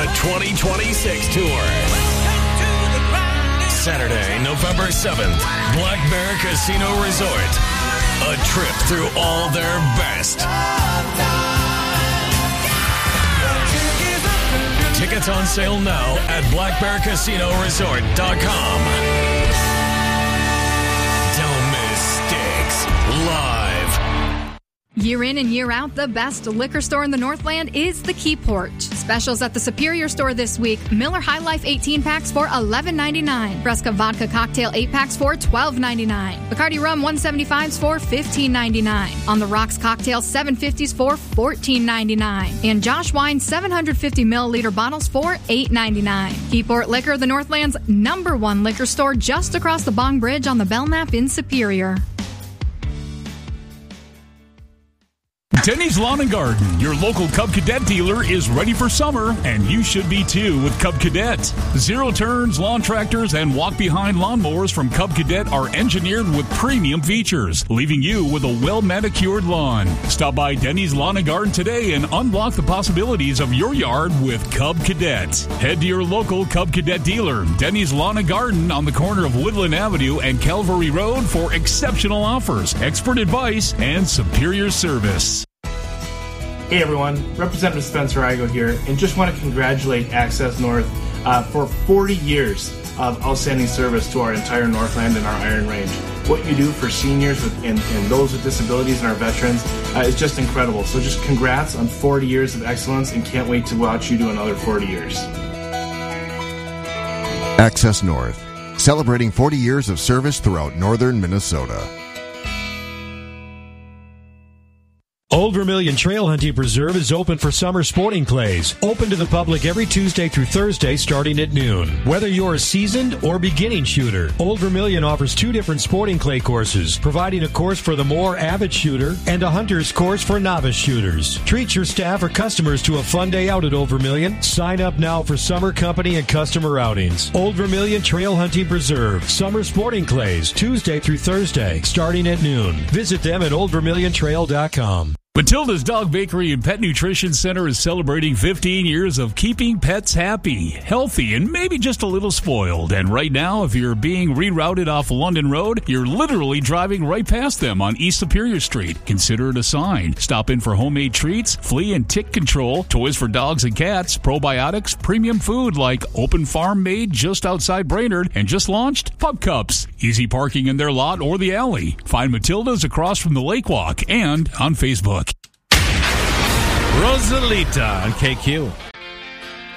2026 tour. Saturday, November 7th, Black Bear Casino Resort. A trip through all their best. Tickets on sale now at blackbearcasinoresort.com. Don't miss Styx live. Year in and year out, the best liquor store in the Northland is the Keyport. Specials at the Superior store this week. Miller High Life 18-packs for $11.99. Fresca Vodka Cocktail 8-packs for $12.99. Bacardi Rum 175s for $15.99. On the Rocks Cocktail 750s for $14.99. And Josh Wine 750 milliliter bottles for $8.99. Keyport Liquor, the Northland's #1 liquor store just across the Bong Bridge on the Belknap in Superior. Denny's Lawn & Garden, your local Cub Cadet dealer, is ready for summer, and you should be too with Cub Cadet. Zero turns, lawn tractors, and walk-behind lawnmowers from Cub Cadet are engineered with premium features, leaving you with a well-manicured lawn. Stop by Denny's Lawn & Garden today and unlock the possibilities of your yard with Cub Cadet. Head to your local Cub Cadet dealer, Denny's Lawn & Garden, on the corner of Woodland Avenue and Calvary Road for exceptional offers, expert advice, and superior service. Hey everyone, Representative Spencer Igo here, and just want to congratulate Access North for 40 years of outstanding service to our entire Northland and our Iron Range. What you do for seniors and those with disabilities and our veterans is just incredible. So just congrats on 40 years of excellence, and can't wait to watch you do another 40 years. Access North, celebrating 40 years of service throughout northern Minnesota. Old Vermilion Trail Hunting Preserve is open for summer sporting clays. Open to the public every Tuesday through Thursday starting at noon. Whether you're a seasoned or beginning shooter, Old Vermilion offers 2 different sporting clay courses, providing a course for the more avid shooter and a hunter's course for novice shooters. Treat your staff or customers to a fun day out at Old Vermilion. Sign up now for summer company and customer outings. Old Vermilion Trail Hunting Preserve. Summer sporting clays, Tuesday through Thursday, starting at noon. Visit them at oldvermiliontrail.com. Matilda's Dog Bakery and Pet Nutrition Center is celebrating 15 years of keeping pets happy, healthy, and maybe just a little spoiled. And right now, if you're being rerouted off London Road, you're literally driving right past them on East Superior Street. Consider it a sign. Stop in for homemade treats, flea and tick control, toys for dogs and cats, probiotics, premium food like Open Farm made just outside Brainerd, and just launched Pup Cups. Easy parking in their lot or the alley. Find Matilda's across from the Lake Walk and on Facebook. Rosalita on KQ.